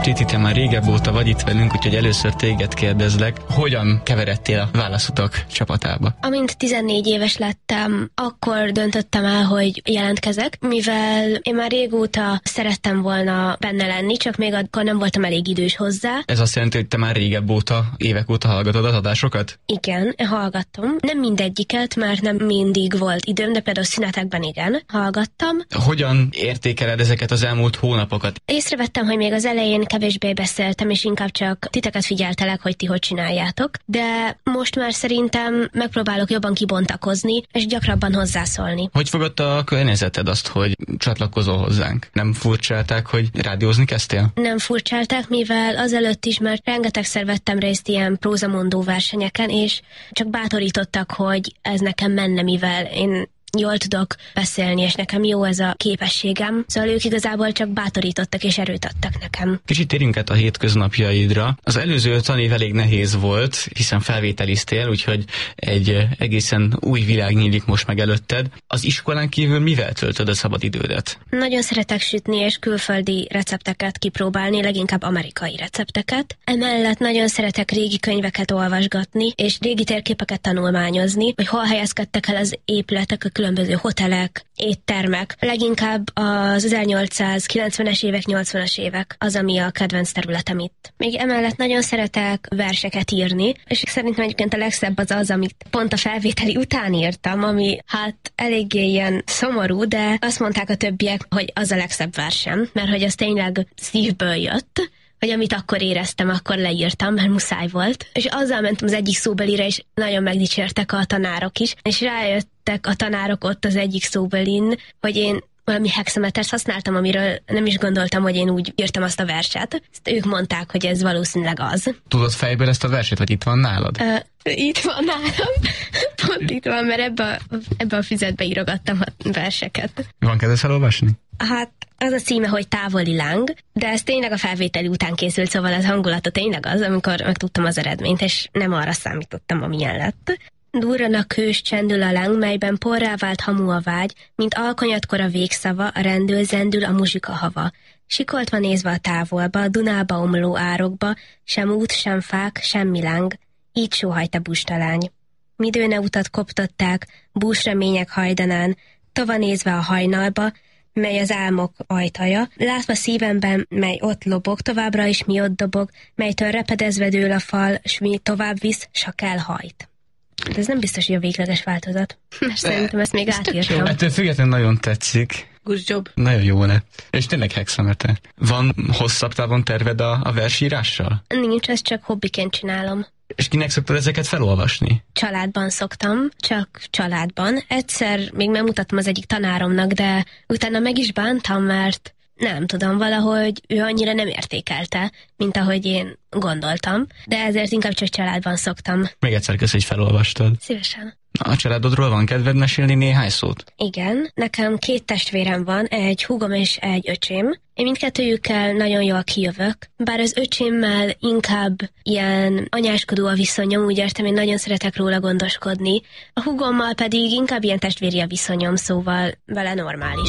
Csiti, te már régebb óta vagy itt velünk, úgyhogy először téged kérdezlek, hogyan keveredtél a Válaszutak csapatába? Amint 14 éves lettem, akkor döntöttem el, hogy jelentkezek, mivel én már régóta szerettem volna benne lenni, csak még akkor nem voltam elég idős hozzá. Ez azt jelenti, hogy te már régebb óta, évek óta hallgatod az adásokat? Igen, hallgattam. Nem mindegyiket, mert nem mindig volt időm, de például szünetekben igen, hallgattam. Hogyan értékeled ezeket az elmúlt hónapokat? Észrevettem, hogy még az elején kevésbé beszéltem, és inkább csak titeket figyeltelek, hogy ti hogy csináljátok, de most már szerintem megpróbálok jobban kibontakozni, és gyakrabban hozzászólni. Hogy fogadta a környezeted azt, hogy csatlakozol hozzánk? Nem furcsálták, hogy rádiózni kezdtél? Nem furcsálták, mivel azelőtt is már rengetegszer vettem részt ilyen prózamondó versenyeken, és csak bátorítottak, hogy ez nekem menne, mivel én jól tudok beszélni, és nekem jó ez a képességem. Szóval ők igazából csak bátorítottak és erőt adtak nekem. Kicsit térjünk át a hétköznapjaidra. Az előző tanév elég nehéz volt, hiszen felvételiztél, úgyhogy egy egészen új világ nyílik most meg előtted. Az iskolán kívül mivel töltöd a szabadidődet? Nagyon szeretek sütni és külföldi recepteket kipróbálni, leginkább amerikai recepteket. Emellett nagyon szeretek régi könyveket olvasgatni, és régi térképeket tanulmányozni, hogy hol helyezkedtek el az épületek, a különböző hotelek, éttermek. Leginkább az 1890-es évek, 80-as évek az, ami a kedvenc területem itt. Még emellett nagyon szeretek verseket írni, és szerintem egyébként a legszebb az, amit pont a felvételi után írtam, ami hát eléggé ilyen szomorú, de azt mondták a többiek, hogy az a legszebb versem, mert hogy az tényleg szívből jött, hogy amit akkor éreztem, akkor leírtam, mert muszáj volt. És azzal mentem az egyik szóbelire, és nagyon megdicsértek a tanárok is, és rájöttek a tanárok ott az egyik szóbelin, hogy én valami hexametert használtam, amiről nem is gondoltam, hogy én úgy írtam azt a verset. Ezt ők mondták, hogy ez valószínűleg az. Tudod fejből ezt a verset, vagy itt van nálad? Itt van nálam. Pont itt van, mert ebbe a füzetbe írogattam a verseket. Van kedves elolvasni? Hát az a címe, hogy Távoli láng, de ez tényleg a felvételi után készült, szóval az hangulata tényleg az, amikor megtudtam az eredményt, és nem arra számítottam, amilyen lett. Durran a kős, csendül a láng, melyben porrá vált hamu a vágy, mint alkonyatkor a végszava, a rendül, zendül a muzsika hava. Sikoltva nézve a távolba, a Dunába omló árokba, sem út, sem fák, semmi láng. Így sóhajt a bustalány. Midőne utat koptották, búsremények hajdanán, tova nézve a hajnalba, mely az álmok ajtaja, látva szívemben, mely ott lobog, továbbra is mi ott dobog, melytől repedezve dől a fal, s mi tovább visz, s a kell hajt. De ez nem biztos, hogy a végleges változat. Mert szerintem ezt még átírtam. Ettől függetlenül nagyon tetszik. Good job. Nagyon jó lett. És tényleg hexameter. Van hosszabb távon terved a versírással? Nincs, ezt csak hobbiként csinálom. És kinek szoktad ezeket felolvasni? Családban szoktam, csak családban. Egyszer még megmutattam az egyik tanáromnak, de utána meg is bántam, mert nem tudom, valahogy ő annyira nem értékelte, mint ahogy én gondoltam, de ezért inkább csak családban szoktam. Még egyszer kösz, hogy felolvastad. Szívesen. A családodról van kedved mesélni néhány szót? Igen, nekem 2 testvérem van, egy húgom és egy öcsém. Én mindkettőjükkel nagyon jól kijövök, bár az öcsémmel inkább ilyen anyáskodó a viszonyom, úgy értem, én nagyon szeretek róla gondoskodni. A húgommal pedig inkább ilyen testvéri a viszonyom, szóval vele normális.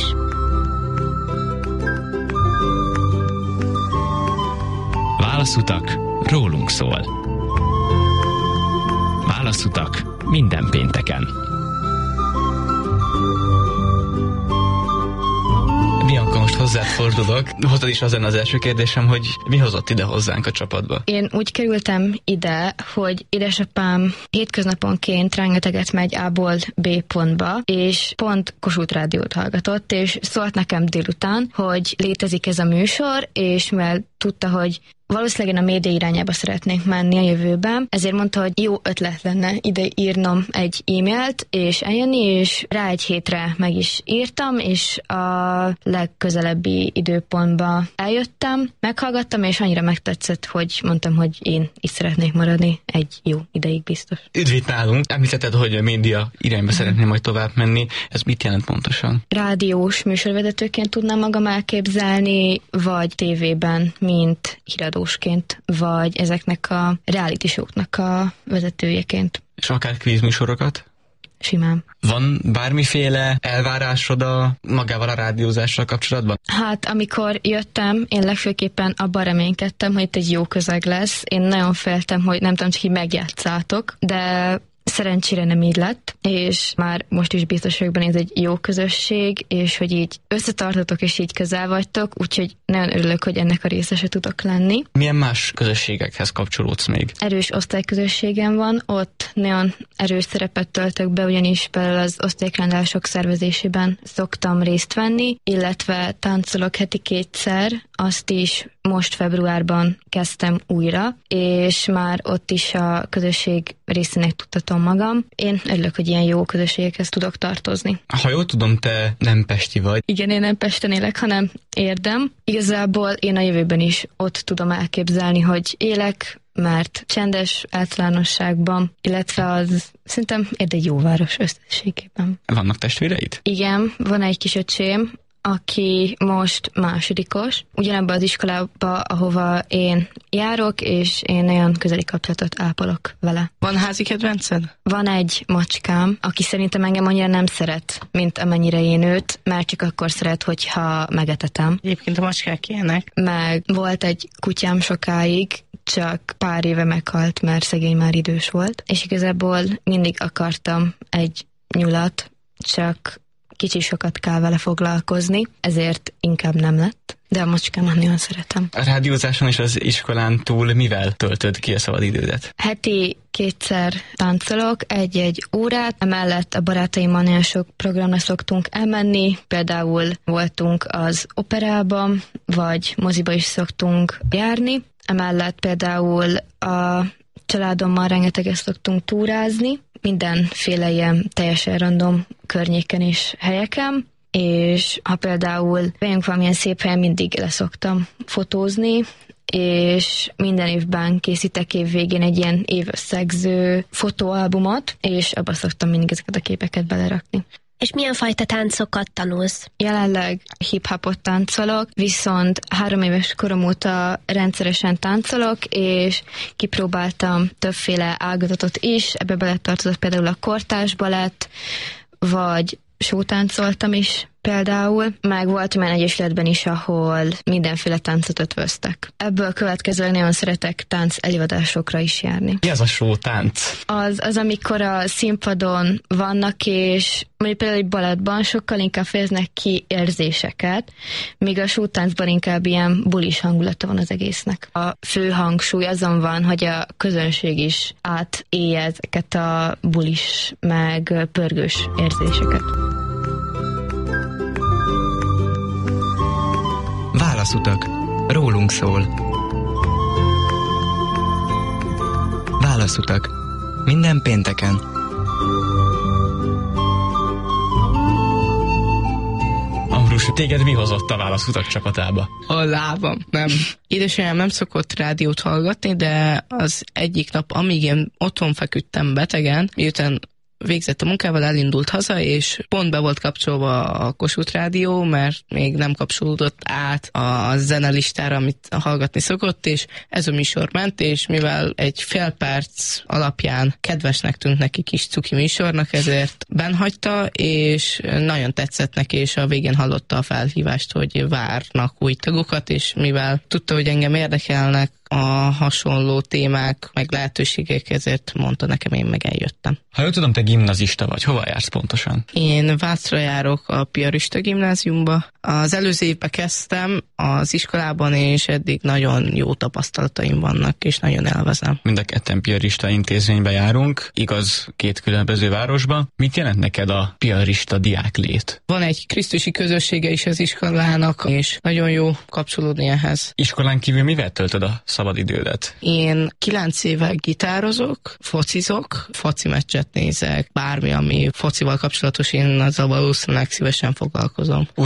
Válaszutak rólunk szól. Válaszutak minden pénteken. Bianca, most hozzád fordulok. Hozzád is az lenne az első kérdésem, hogy mi hozott ide hozzánk a csapatba? Én úgy kerültem ide, hogy édesapám hétköznaponként rengeteget megy A-ból B pontba, és pont Kossuth Rádiót hallgatott, és szólt nekem délután, hogy létezik ez a műsor, és mivel tudta, hogy valószínűleg én a média irányába szeretnék menni a jövőben, ezért mondta, hogy jó ötlet lenne ide írnom egy e-mailt, és eljönni, és rá egy hétre meg is írtam, és a legközelebbi időpontba eljöttem, meghallgattam, és annyira megtetszett, hogy mondtam, hogy én is szeretnék maradni egy jó ideig biztos. Üdv itt nálunk! Említetted, hogy a média irányba szeretném majd tovább menni. Ez mit jelent pontosan? Rádiós műsorvezetőként tudnám magam elképzelni, vagy tévében, mint híradósként, vagy ezeknek a reality show-knak a vezetőjeként. És akár kvízműsorokat? simán. Van bármiféle elvárásod magával a rádiózással kapcsolatban? Hát amikor jöttem, én legfőképpen abban reménykedtem, hogy itt egy jó közeg lesz. Én nagyon féltem, hogy nem tudom, csak így megjátszátok, de szerencsére nem így lett, és már most is biztos vagyok benne, ez egy jó közösség, és hogy így összetartotok, és így közel vagytok, úgyhogy nagyon örülök, hogy ennek a részese tudok lenni. Milyen más közösségekhez kapcsolódsz még? Erős osztályközösségem van, ott nagyon erős szerepet töltök be, ugyanis például az osztálykirándulások szervezésében szoktam részt venni, illetve táncolok heti 2-szer, azt is most februárban kezdtem újra, és már ott is a közösség részének tudtatom magam. Én örülök, hogy ilyen jó közösségekhez tudok tartozni. Ha jól tudom, te nem pesti vagy. Igen, én nem Pesten élek, hanem Érdem. Igazából én a jövőben is ott tudom elképzelni, hogy élek, mert csendes általánosságban, illetve az szerintem Érd egy jó város összességében. Vannak testvéreid? Igen, van egy kis öcsém, aki most másodikos, ugyanabban az iskolába, ahova én járok, és én nagyon közeli kapcsolatot ápolok vele. Van házi kedvenced? Van egy macskám, aki szerintem engem annyira nem szeret, mint amennyire én őt, mert csak akkor szeret, hogyha megetetem. Egyébként a macskák ilyenek. Meg volt egy kutyám sokáig, csak pár éve meghalt, mert szegény már idős volt, és igazából mindig akartam egy nyulat, csak kicsi sokat kell vele foglalkozni, ezért inkább nem lett, de a macskámat nagyon szeretem. A rádiózáson és az iskolán túl mivel töltöd ki a szabadidődet? Heti 2-szer táncolok, egy-egy órát, emellett a barátaimmal nagyon sok programra szoktunk elmenni, például voltunk az operában, vagy moziba is szoktunk járni, emellett például a családommal rengeteget szoktunk túrázni, mindenféle ilyen teljesen random környéken és helyeken, és ha például vagyunk valamilyen szép helyen, mindig leszoktam fotózni, és minden évben készítek év végén egy ilyen évösszegző fotóalbumot, és abba szoktam mindig ezeket a képeket belerakni. És milyen fajta táncokat tanulsz? Jelenleg hip-hopot táncolok, viszont 3 éves korom óta rendszeresen táncolok, és kipróbáltam többféle ágazatot is, ebbe beletartozott például a kortárs balett, vagy sótáncoltam is például, meg volt olyan egyesületben is, ahol mindenféle táncot ötvöztek. Ebből következőleg nagyon szeretek tánc előadásokra is járni. Mi az a sótánc? Az, amikor a színpadon vannak, és mondjuk például egy balettban sokkal inkább fejeznek ki érzéseket, míg a sótáncban inkább ilyen bulis hangulata van az egésznek. A fő hangsúly azon van, hogy a közönség is átélje ezeket a bulis, meg pörgős érzéseket. Válaszutak. Rólunk szól. Válaszutak. Minden pénteken. Ambrus, téged mi hozott a Válaszutak csapatába? A lábam, nem. Édesanyám nem szokott rádiót hallgatni, de az egyik nap, amíg én otthon feküdtem betegen, miután végzett a munkával, elindult haza, és pont be volt kapcsolva a Kossuth Rádió, mert még nem kapcsolódott át a zenelistára, amit hallgatni szokott, és ez a műsor ment, és mivel egy fél perc alapján kedvesnek tűnt neki kis cuki műsornak, ezért benhagyta, és nagyon tetszett neki, és a végén hallotta a felhívást, hogy várnak új tagokat, és mivel tudta, hogy engem érdekelnek a hasonló témák, meg lehetőségek, ezért mondta nekem, én meg eljöttem. Ha jól tudom, te gimnazista vagy, hova jársz pontosan? Én Vácra járok a piarista gimnáziumba. Az előző évben kezdtem az iskolában, és eddig nagyon jó tapasztalataim vannak, és nagyon élvezem. Mind a ketten piarista intézménybe járunk, igaz, 2 különböző városban. Mit jelent neked a piarista diáklét? Van egy krisztusi közössége is az iskolának, és nagyon jó kapcsolódni ehhez. Iskolán kívül mivel töltöd a szabadidődet? Én 9 éve gitározok, focizok, foci meccset nézek, bármi, ami focival kapcsolatos, én azzal valószínűleg szívesen foglalkozom. Újpest vagy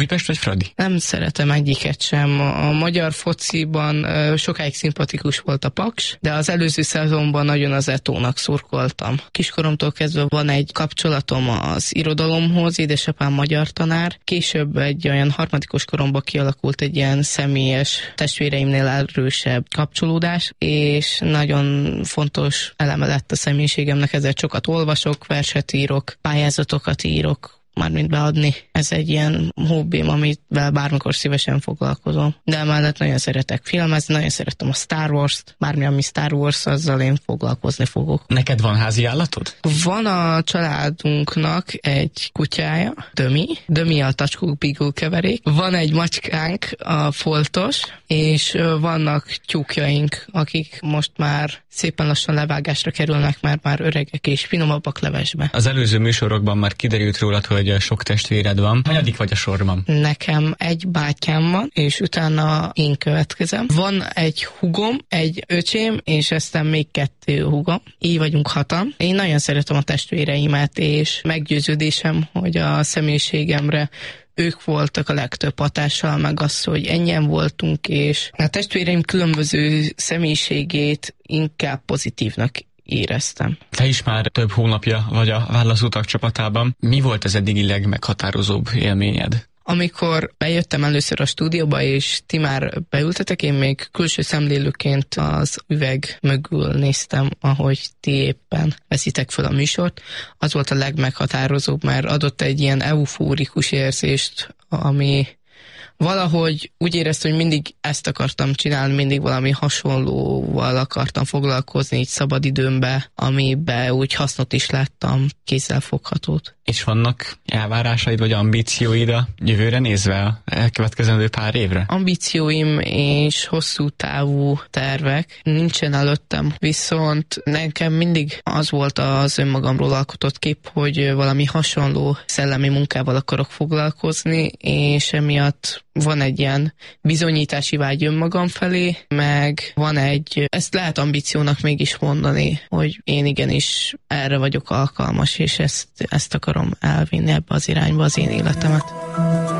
Fradi? Nem szeretem egyiket sem. A magyar fociban sokáig szimpatikus volt a Paks, de az előző szezonban nagyon az Etónak szurkoltam. Kiskoromtól kezdve van egy kapcsolatom az irodalomhoz, édesapám magyar tanár. Később egy olyan harmadikos koromban kialakult egy ilyen személyes, testvéreimnél erősebb kapcsolódás, és nagyon fontos eleme lett a személyiségemnek, ezért sokat olvasok, verset írok, pályázatokat írok, mármint beadni. Ez egy ilyen hobbim, amivel bármikor szívesen foglalkozom. De emellett nagyon szeretek filmezni, nagyon szeretem a Star Wars-t, bármi, ami Star Wars, azzal én foglalkozni fogok. Neked van házi állatod? Van a családunknak egy kutyája, Dömi a Touch Beagle keverék. Van egy macskánk, a Foltos, és vannak tyúkjaink, akik most már szépen lassan levágásra kerülnek, mert már öregek és finomabbak levesbe. Az előző műsorokban már kiderült rólad, hogy sok testvéred van. Hanyadik vagy a sorban? Nekem egy bátyám van, és utána én következem. Van egy húgom, egy öcsém, és aztán még 2 húgom. Így vagyunk 6-an. Én nagyon szeretem a testvéreimet, és meggyőződésem, hogy a személyiségemre ők voltak a legtöbb hatással, meg az, hogy ennyien voltunk, és a testvéreim különböző személyiségét inkább pozitívnak éreztem. Te is már több hónapja vagy a Válaszutak csapatában. Mi volt az eddigi legmeghatározóbb élményed? Amikor bejöttem először a stúdióba, és ti már beültetek, én még külső szemlélőként az üveg mögül néztem, ahogy ti éppen veszitek fel a műsort. Az volt a legmeghatározóbb, mert adott egy ilyen eufórikus érzést, ami valahogy úgy éreztem, hogy mindig ezt akartam csinálni, mindig valami hasonlóval akartam foglalkozni így szabadidőmben, amiben úgy hasznot is láttam, kézzelfoghatót. És vannak elvárásaid vagy ambícióid a jövőre nézve a elkövetkezendő pár évre? Ambícióim és hosszú távú tervek nincsen előttem, viszont nekem mindig az volt az önmagamról alkotott kép, hogy valami hasonló szellemi munkával akarok foglalkozni, és emiatt van egy ilyen bizonyítási vágy önmagam felé, meg van egy, ezt lehet ambíciónak mégis mondani, hogy én igenis erre vagyok alkalmas, és ezt akarom elvinni ebbe az irányba az én életemet.